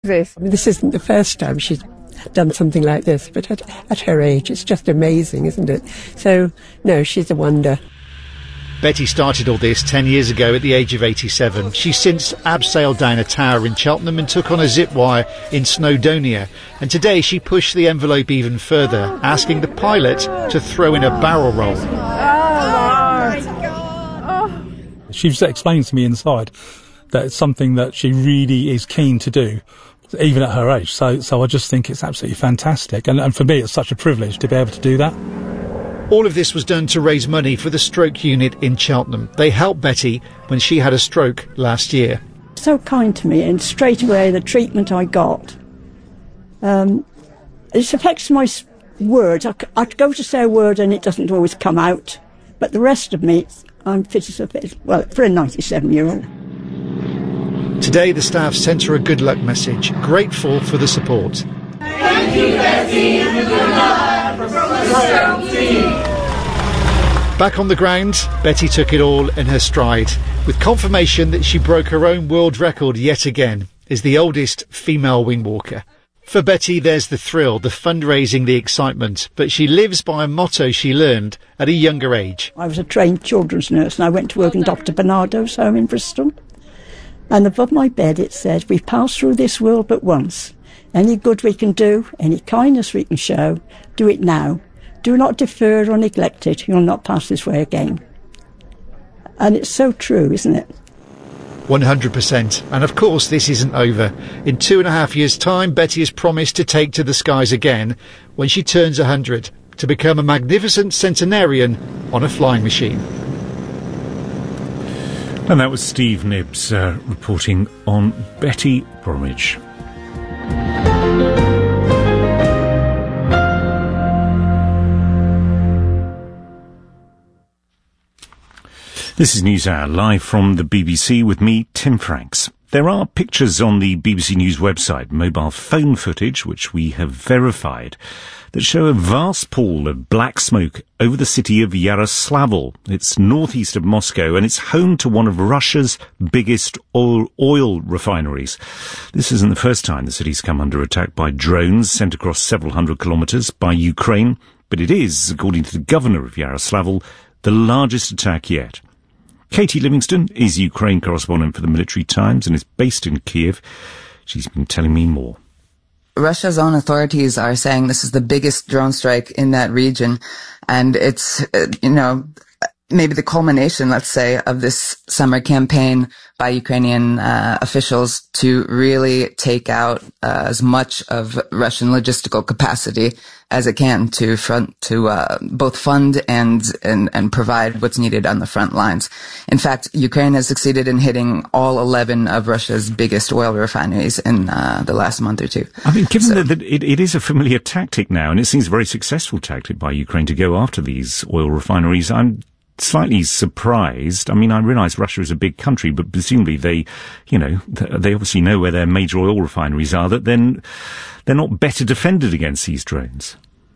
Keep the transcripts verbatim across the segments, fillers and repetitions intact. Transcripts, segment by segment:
This, I mean, this isn't the first time she's done something like this, but at, at her age, it's just amazing, isn't it? So, no, she's a wonder. Betty started all this ten years ago at the age of eighty-seven. She's since abseiled down a tower in Cheltenham and took on a zip wire in Snowdonia. And today she pushed the envelope even further, asking the pilot to throw in a barrel roll. She was explaining to me inside that it's something that she really is keen to do, even at her age. So so I just think it's absolutely fantastic. And, and for me, it's such a privilege to be able to do that. All of this was done to raise money for the stroke unit in Cheltenham. They helped Betty when she had a stroke last year. So kind to me, and straight away the treatment I got. Um, it affects my words. I, I go to say a word and it doesn't always come out. But the rest of me, I'm fit as a fit. Well, for a ninety-seven-year-old. Today the staff sent her a good luck message, grateful for the support. Thank you, Betty, and good luck from the stroke team. Back on the ground, Betty took it all in her stride, with confirmation that she broke her own world record yet again as the oldest female wing walker. For Betty, there's the thrill, the fundraising, the excitement, but she lives by a motto she learned at a younger age. I was a trained children's nurse and I went to work in Doctor Bernardo's home in Bristol. And above my bed it said, "We've passed through this world but once. Any good we can do, any kindness we can show, do it now. Do not defer or neglect it. You'll not pass this way again." And it's so true, isn't it? one hundred percent. And of course this isn't over. In two and a half years' time, Betty has promised to take to the skies again when she turns one hundred, to become a magnificent centenarian on a flying machine. And that was Steve Nibbs uh, reporting on Betty Bromwich. This is NewsHour, live from the B B C with me, Tim Franks. There are pictures on the B B C News website, mobile phone footage, which we have verified, that show a vast pool of black smoke over the city of Yaroslavl. It's northeast of Moscow, and it's home to one of Russia's biggest oil, oil refineries. This isn't the first time the city's come under attack by drones sent across several hundred kilometres by Ukraine, but it is, according to the governor of Yaroslavl, the largest attack yet. Katie Livingston is Ukraine correspondent for the Military Times and is based in Kiev. She's been telling me more. Russia's own authorities are saying this is the biggest drone strike in that region, and it's, uh, you know, maybe the culmination, let's say, of this summer campaign by Ukrainian uh, officials to really take out uh, as much of Russian logistical capacity as it can to front to uh, both fund and, and and provide what's needed on the front lines. In fact, Ukraine has succeeded in hitting all eleven of Russia's biggest oil refineries in uh, the last month or two. I mean, given so, that, that it, it is a familiar tactic now, and it seems a very successful tactic by Ukraine to go after these oil refineries, I'm slightly surprised. I mean, I realise Russia is a big country, but presumably they, you know, they obviously know where their major oil refineries are, that then they're not better defended against these drones.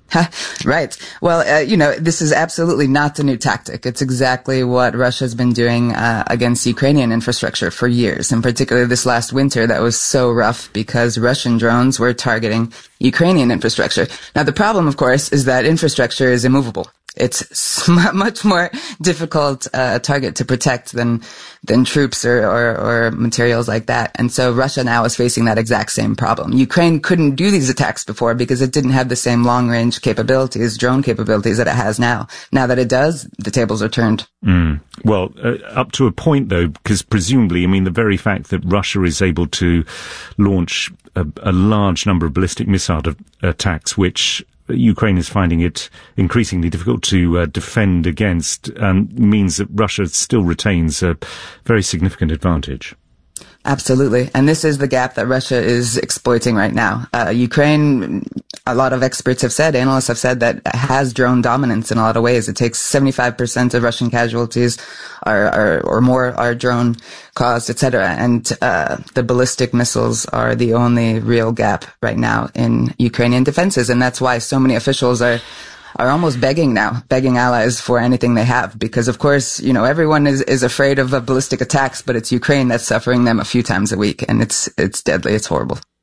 Right. Well, uh, you know, this is absolutely not the new tactic. It's exactly what Russia's been doing uh, against Ukrainian infrastructure for years, and particularly this last winter that was so rough because Russian drones were targeting Ukrainian infrastructure. Now, the problem, of course, is that infrastructure is immovable. It's much more difficult uh, target to protect than than troops or, or, or materials like that. And so Russia now is facing that exact same problem. Ukraine couldn't do these attacks before because it didn't have the same long-range capabilities, drone capabilities that it has now. Now that it does, the tables are turned. Mm. Well, uh, up to a point, though, because presumably, I mean, the very fact that Russia is able to launch a, a large number of ballistic missile attacks, which Ukraine is finding it increasingly difficult to uh, defend against, um, means that Russia still retains a very significant advantage. Absolutely. And this is the gap that Russia is exploiting right now. Uh, Ukraine, a lot of experts have said, analysts have said, that has drone dominance in a lot of ways. It takes seventy-five percent of Russian casualties are, are or more are drone caused, et cetera. And uh, the ballistic missiles are the only real gap right now in Ukrainian defenses. And that's why so many officials are are almost begging now, begging allies for anything they have. Because, of course, you know, everyone is, is afraid of uh, ballistic attacks, but it's Ukraine that's suffering them a few times a week. And it's, it's deadly. It's horrible.